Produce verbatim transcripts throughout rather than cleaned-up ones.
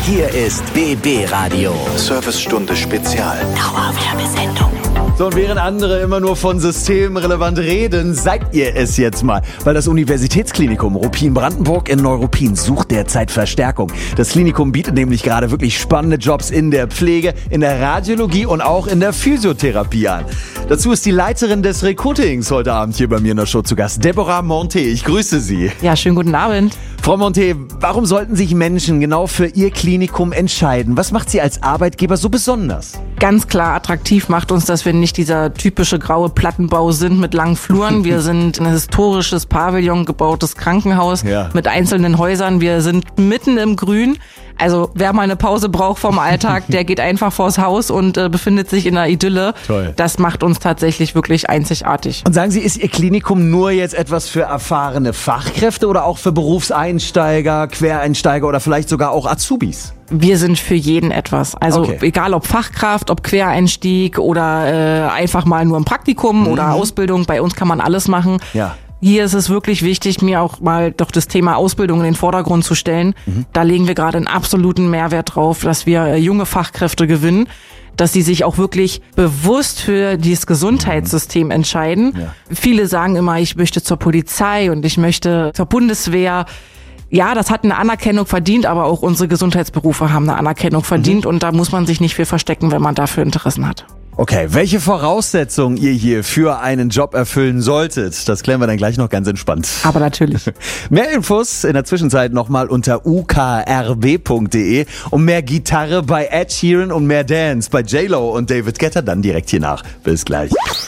Hier ist B B Radio. Servicestunde Spezial. Dauerwerbesendung. So, und während andere immer nur von systemrelevant reden, seid ihr es jetzt mal. Weil das Universitätsklinikum Ruppin-Brandenburg in Neuruppin sucht derzeit Verstärkung. Das Klinikum bietet nämlich gerade wirklich spannende Jobs in der Pflege, in der Radiologie und auch in der Physiotherapie an. Dazu ist die Leiterin des Recruitings heute Abend hier bei mir in der Show zu Gast, Deborah Monte. Ich grüße Sie. Ja, schönen guten Abend. Frau Monte, warum sollten sich Menschen genau für Ihr Klinikum entscheiden? Was macht Sie als Arbeitgeber so besonders? Ganz klar attraktiv macht uns, dass wir nicht dieser typische graue Plattenbau sind mit langen Fluren. Wir sind ein historisches Pavillon gebautes Krankenhaus Ja. mit einzelnen Häusern. Wir sind mitten im Grün. Also wer mal eine Pause braucht vom Alltag, der geht einfach vors Haus und äh, befindet sich in einer Idylle. Toll. Das macht uns tatsächlich wirklich einzigartig. Und sagen Sie, ist Ihr Klinikum nur jetzt etwas für erfahrene Fachkräfte oder auch für Berufseinsteiger, Quereinsteiger oder vielleicht sogar auch Azubis? Wir sind für jeden etwas. Also Okay. egal ob Fachkraft, ob Quereinstieg oder äh, einfach mal nur ein Praktikum oder Ausbildung, bei uns kann man alles machen. Ja. Hier ist es wirklich wichtig, mir auch mal doch das Thema Ausbildung in den Vordergrund zu stellen. Mhm. Da legen wir gerade einen absoluten Mehrwert drauf, dass wir äh, junge Fachkräfte gewinnen, dass sie sich auch wirklich bewusst für dieses Gesundheitssystem entscheiden. Ja. Viele sagen immer, ich möchte zur Polizei und ich möchte zur Bundeswehr. Ja, das hat eine Anerkennung verdient, aber auch unsere Gesundheitsberufe haben eine Anerkennung verdient und da muss man sich nicht viel verstecken, wenn man dafür Interessen hat. Okay, welche Voraussetzungen ihr hier für einen Job erfüllen solltet, das klären wir dann gleich noch ganz entspannt. Aber natürlich. Mehr Infos in der Zwischenzeit nochmal unter u k r b punkt d e und mehr Gitarre bei Ed Sheeran und mehr Dance bei J-Lo und David Guetta dann direkt hier nach. Bis gleich.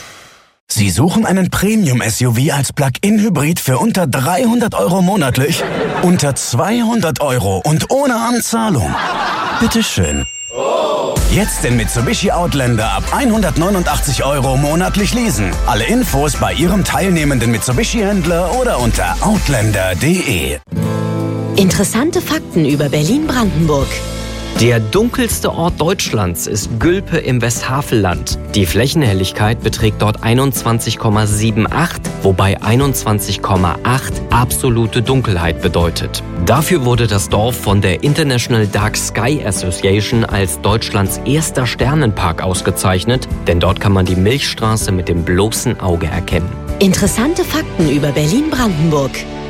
Sie suchen einen Premium-S U V als Plug-in-Hybrid für unter dreihundert Euro monatlich? Unter zweihundert Euro und ohne Anzahlung? Bitteschön. Jetzt den Mitsubishi Outlander ab hundertneunundachtzig Euro monatlich leasen. Alle Infos bei Ihrem teilnehmenden Mitsubishi-Händler oder unter outlander punkt d e. Interessante Fakten über Berlin-Brandenburg. Der dunkelste Ort Deutschlands ist Gülpe im Westhavelland. Die Flächenhelligkeit beträgt dort einundzwanzig Komma achtundsiebzig, wobei einundzwanzig Komma acht absolute Dunkelheit bedeutet. Dafür wurde das Dorf von der International Dark Sky Association als Deutschlands erster Sternenpark ausgezeichnet, denn dort kann man die Milchstraße mit dem bloßen Auge erkennen. Interessante Fakten über Berlin-Brandenburg.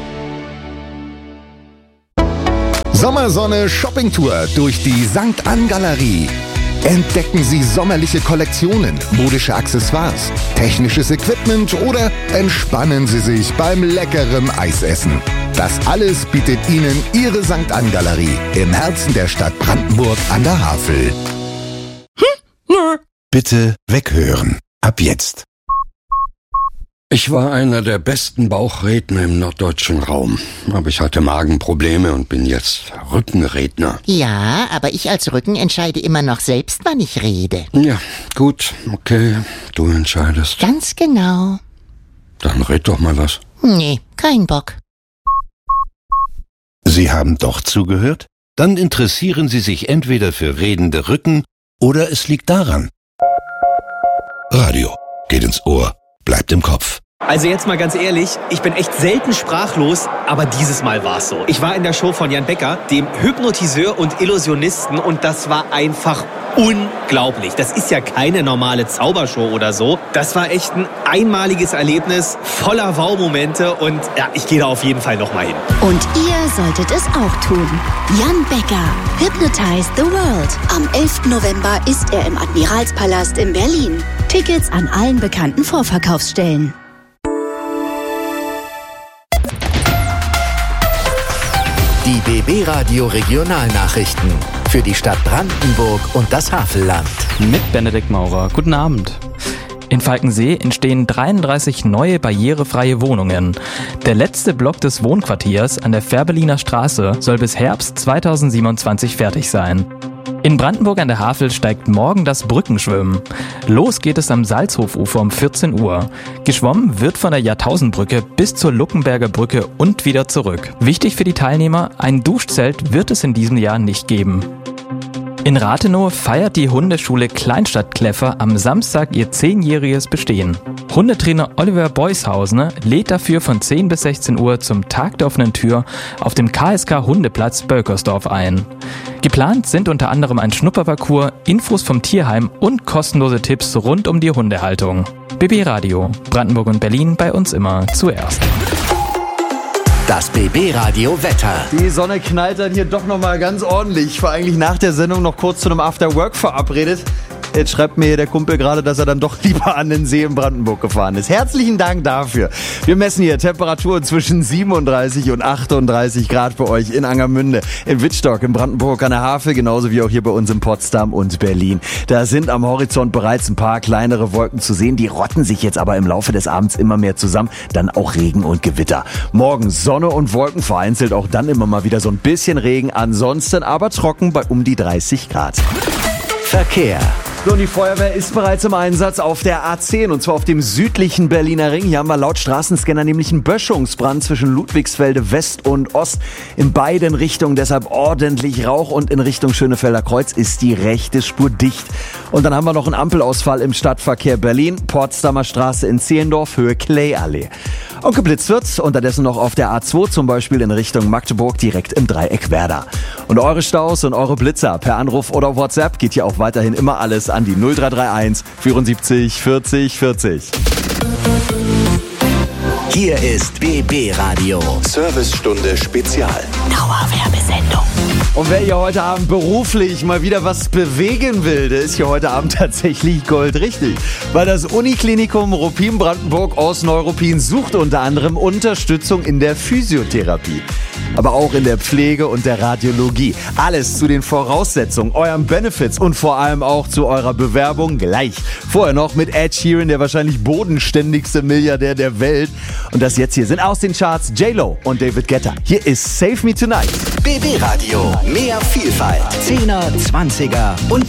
Sommersonne Shoppingtour durch die Sankt Ann Galerie. Entdecken Sie sommerliche Kollektionen, modische Accessoires, technisches Equipment oder entspannen Sie sich beim leckeren Eisessen. Das alles bietet Ihnen Ihre Sankt Ann Galerie im Herzen der Stadt Brandenburg an der Havel. Bitte weghören. Ab jetzt. Ich war einer der besten Bauchredner im norddeutschen Raum. Aber ich hatte Magenprobleme und bin jetzt Rückenredner. Ja, aber ich als Rücken entscheide immer noch selbst, wann ich rede. Ja, gut, okay, du entscheidest. Ganz genau. Dann red doch mal was. Nee, kein Bock. Sie haben doch zugehört? Dann interessieren Sie sich entweder für redende Rücken oder es liegt daran. Radio geht ins Ohr, bleibt im Kopf. Also jetzt mal ganz ehrlich, ich bin echt selten sprachlos, aber dieses Mal war's so. Ich war in der Show von Jan Becker, dem Hypnotiseur und Illusionisten, und das war einfach unglaublich. Das ist ja keine normale Zaubershow oder so. Das war echt ein einmaliges Erlebnis, voller Wow-Momente, und ja, ich gehe da auf jeden Fall nochmal hin. Und ihr solltet es auch tun. Jan Becker, Hypnotize the World. Am elften November ist er im Admiralspalast in Berlin. Tickets an allen bekannten Vorverkaufsstellen. Die B B Radio Regionalnachrichten für die Stadt Brandenburg und das Havelland. Mit Benedikt Maurer. Guten Abend. In Falkensee entstehen dreiunddreißig neue barrierefreie Wohnungen. Der letzte Block des Wohnquartiers an der Fährberliner Straße soll bis Herbst zweitausendsiebenundzwanzig fertig sein. In Brandenburg an der Havel steigt morgen das Brückenschwimmen. Los geht es am Salzhofufer um vierzehn Uhr. Geschwommen wird von der Jahrtausendbrücke bis zur Luckenberger Brücke und wieder zurück. Wichtig für die Teilnehmer, ein Duschzelt wird es in diesem Jahr nicht geben. In Rathenow feiert die Hundeschule Kleinstadt Kläffer am Samstag ihr zehnjähriges Bestehen. Hundetrainer Oliver Beushausen lädt dafür von zehn bis sechzehn Uhr zum Tag der offenen Tür auf dem K S K Hundeplatz Bölkersdorf ein. Geplant sind unter anderem ein Schnupperparcours, Infos vom Tierheim und kostenlose Tipps rund um die Hundehaltung. B B Radio, Brandenburg und Berlin, bei uns immer zuerst. Das B B Radio Wetter. Die Sonne knallt dann hier doch nochmal ganz ordentlich. Ich war eigentlich nach der Sendung noch kurz zu einem After-Work verabredet. Jetzt schreibt mir hier der Kumpel gerade, dass er dann doch lieber an den See in Brandenburg gefahren ist. Herzlichen Dank dafür. Wir messen hier Temperaturen zwischen siebenunddreißig und achtunddreißig Grad bei euch in Angermünde, in Wittstock, in Brandenburg an der Havel, genauso wie auch hier bei uns in Potsdam und Berlin. Da sind am Horizont bereits ein paar kleinere Wolken zu sehen. Die rotten sich jetzt aber im Laufe des Abends immer mehr zusammen. Dann auch Regen und Gewitter. Morgen Sonne und Wolken, vereinzelt auch dann immer mal wieder so ein bisschen Regen. Ansonsten aber trocken bei um die dreißig Grad. Verkehr. So, und die Feuerwehr ist bereits im Einsatz auf der A zehn und zwar auf dem südlichen Berliner Ring. Hier haben wir laut Straßenscanner nämlich einen Böschungsbrand zwischen Ludwigsfelde West und Ost. In beiden Richtungen deshalb ordentlich Rauch und in Richtung Schönefelder Kreuz ist die rechte Spur dicht. Und dann haben wir noch einen Ampelausfall im Stadtverkehr Berlin, Potsdamer Straße in Zehlendorf, Höhe Klee-Allee. Und geblitzt wird unterdessen noch auf der A zwei, zum Beispiel in Richtung Magdeburg, direkt im Dreieck Werder. Und eure Staus und eure Blitzer per Anruf oder WhatsApp geht hier auch weiterhin immer alles an die null drei drei eins vierundsiebzig vierzig vierzig. Hier ist B B Radio. Servicestunde Spezial. Dauerwerbesendung. Und wer hier heute Abend beruflich mal wieder was bewegen will, der ist hier heute Abend tatsächlich goldrichtig. Weil das Uniklinikum Ruppin-Brandenburg Ostneuruppin sucht unter anderem Unterstützung in der Physiotherapie. Aber auch in der Pflege und der Radiologie. Alles zu den Voraussetzungen, euren Benefits und vor allem auch zu eurer Bewerbung gleich. Vorher noch mit Ed Sheeran, der wahrscheinlich bodenständigste Milliardär der Welt. Und das jetzt hier sind aus den Charts J-Lo und David Guetta. Hier ist Save Me Tonight. B B Radio. Mehr Vielfalt. Zehner, Zwanziger und